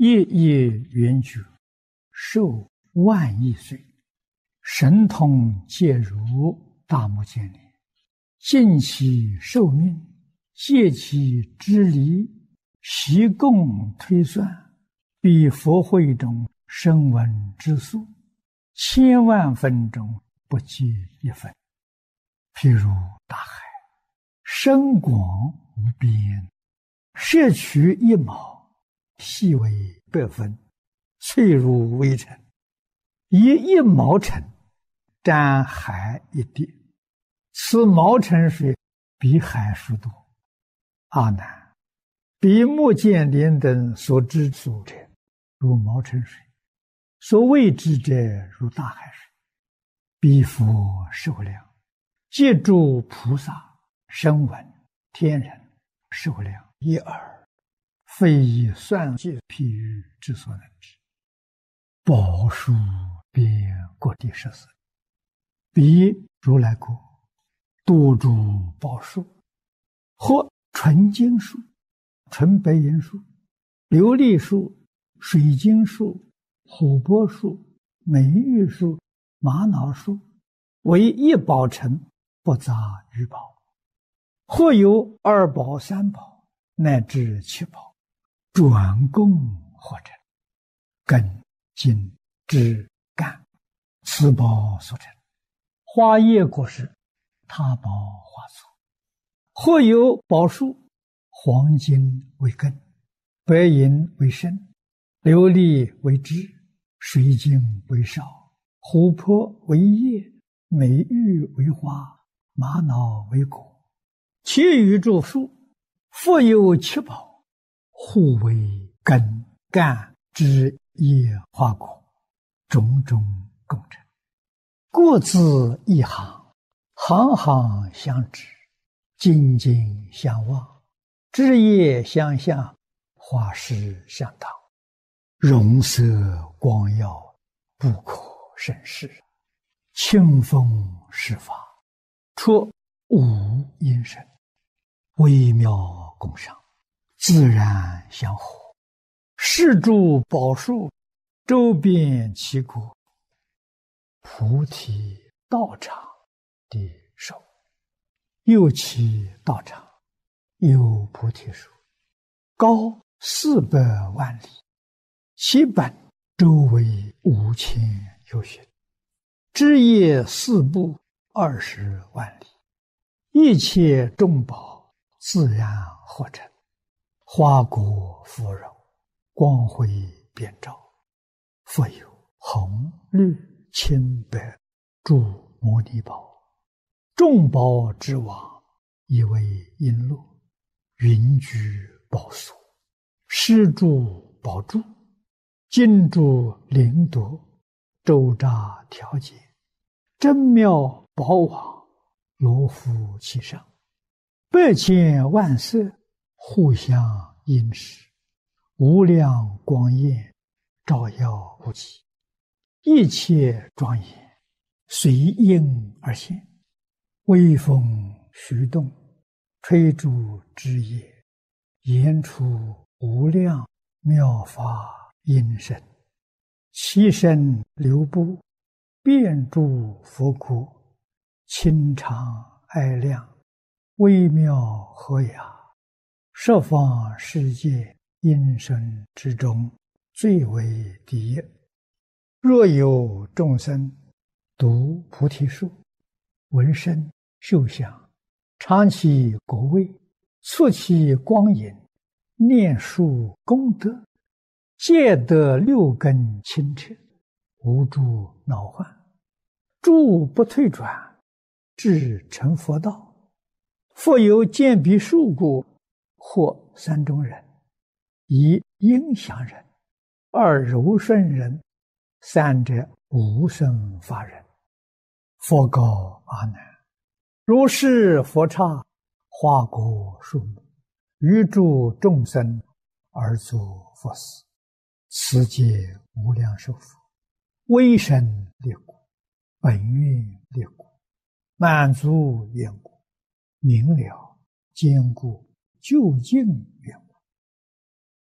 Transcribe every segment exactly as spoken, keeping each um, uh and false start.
夜夜圆觉，寿万亿岁，神通皆如大目犍连，尽其寿命，借其支离，习共推算，比佛会中声闻之数，千万分中不计一分。譬如大海，深广无边，摄取一毛，细为百分，脆如微尘，以一毛尘沾海一滴，此毛尘水比海数多。阿难，比目犍连等所知数者，如毛尘水；所未知者，如大海水。彼佛寿量，借诸菩萨、声闻、天人寿量一耳，非以算计譬喻之所能知。宝树遍各地十四，彼如来国，多诸宝树，或纯金树、纯白银树、琉璃树、水晶树、琥珀树、美玉树、玛瑙树，为一宝城，不杂于宝。或有二宝、三宝，乃至七宝，转供或成，根、茎、枝、干，此宝所成。花叶果实，他宝花簇。或有宝树，黄金为根，白银为身，琉璃为枝，水晶为少，琥珀为叶，美玉为花，玛瑙为果。其余诸树，复有七宝，互为根、干、枝、叶、花、果，种种共成。各自一行，行行相知，茎茎相望，枝叶相向，花实相当，容色光耀，不可胜视。清风施法，出无因声，微妙共赏，自然相合。是诸宝树，周遍其国，菩提道场的手，又其道场有菩提树，高四百万里，其本周围五千由旬，枝叶四部二十万里，一切众宝自然合成，花果芙蓉，光辉遍照，复有红、绿、青、白诸摩尼宝，众宝之王，以为璎珞，云居宝所，施诸宝柱，金珠灵夺，周匝调节，真妙宝网，罗敷其上，百千万色，互相映饰，无量光焰，照耀不极，一切庄严，随应而现，微风徐动，吹诸枝叶，言出无量妙法音声，其声流布，遍诸佛国，清长哀亮，微妙和雅，十方世界音声之中，最为第一。若有众生读菩提树，闻声嗅香，尝其果味，触其光影，念树功德，皆得六根清澈，无诸恼患，诸不退转，至成佛道。复有见彼树故，或三种人：一应祥人，二柔顺人，三者无生法人。佛告阿难：如是佛刹，花果树木，于诸众生而作佛事，此皆无量寿佛，威神力故，本愿力故，满足缘故，明了坚固究竟缘故。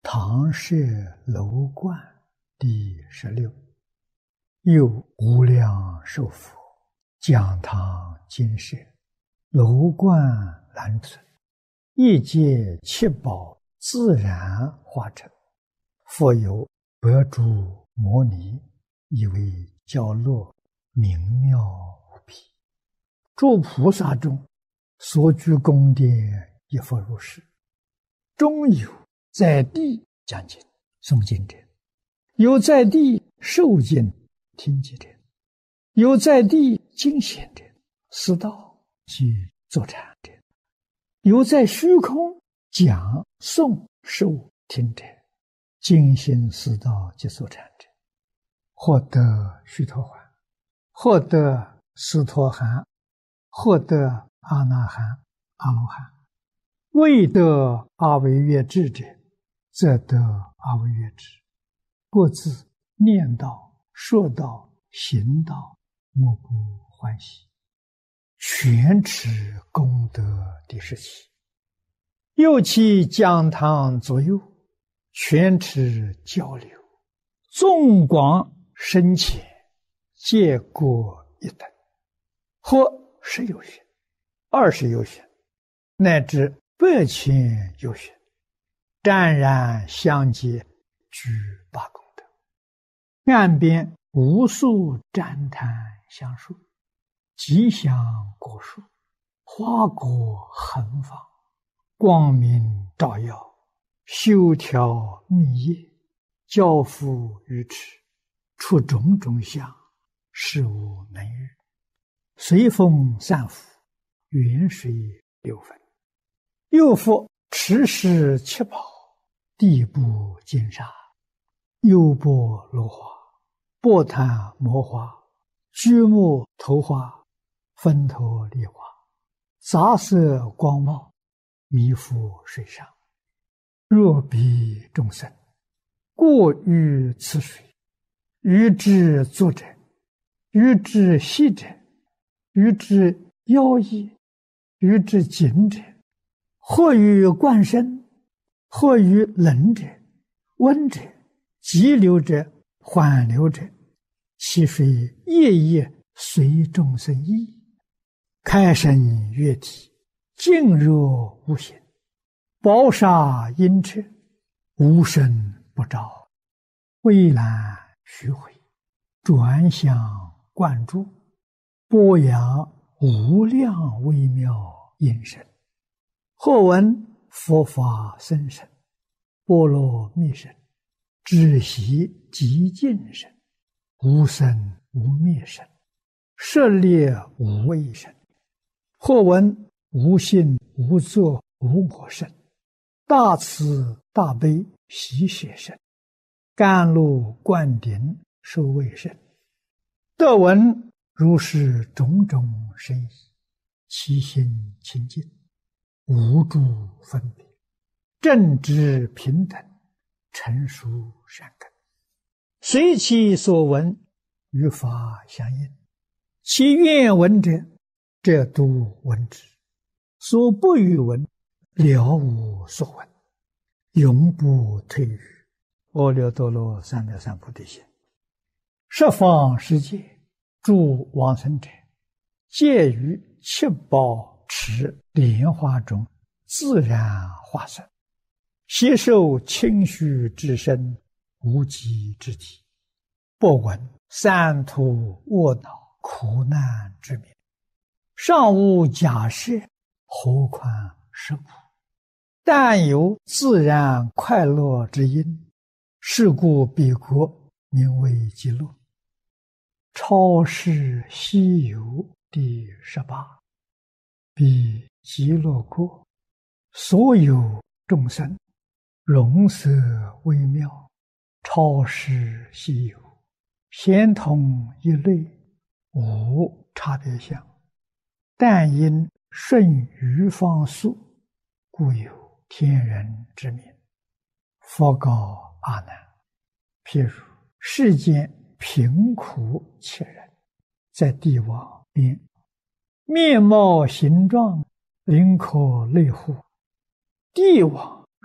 唐舍楼观第十六。又无量寿佛讲堂金舍，楼观蓝存，一界七宝自然化成。复有百诸摩尼，以为教落，明妙无比。诸菩萨中所居宫殿亦复如是。中有在地讲经诵经者，有在地受经听经者，有在地经显者，思道及坐禅者，有在虚空讲诵受听者，精心思道及坐禅者，获得须陀洹，获得斯陀含，获得阿那含、阿罗汉。未得阿惟越致者，则得阿惟越致。各自念道、说道、行道，莫不欢喜。全持功德第十七。又其讲堂左右，全持交流，纵广深浅，皆各一等，或十有寻，二十有寻，乃至百千有寻，湛然相接，具八功德。岸边无数旃檀香树，吉祥果树，花果横放，光明照耀，修条密叶，交付于池，出种种相，事无能喻。随风散伏，远水流分。又复持世七宝，地部金沙，优波罗花，波檀摩花，居木头花，分头梨花，杂色光茂，弥覆水上。若彼众生过于此水，于之作者，于之息者，于之妖异，于之紧者，或于灌身，或于冷者、温者、急流者、缓流者，其水夜夜随众生意，开生悦体，静若无形，宝沙阴彻，无声不照，蔚蓝虚回，转向灌注，播扬无量微妙音声。或闻佛法僧声，波罗蜜声，止息极静声，无生无灭声，舍猎无畏声。或闻无性无作无我声，大慈大悲喜舍声，甘露灌顶受畏声。得闻如是种种声意，其心清净，无诸分别，正直平等，成熟善根，随其所闻，与法相应。其愿闻者，则度闻之；所不欲闻，了无所闻，永不退于阿耨多罗三藐三菩提心。十方世界诸往生者，皆于七宝池莲花中自然化身，悉受清虚之身，无极之体，不闻三途卧恼苦难之名，尚无假设，何况实苦？但有自然快乐之因，是故彼国名为极乐。超世西游第十八。彼极乐国，所有众生，容色微妙，超世稀有，咸同一类，无差别相。但因顺于方速，故有天人之名。佛告阿难：譬如世间贫苦切人，在地网边，面貌形状，灵可类乎。地网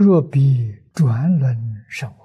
若比转轮圣王。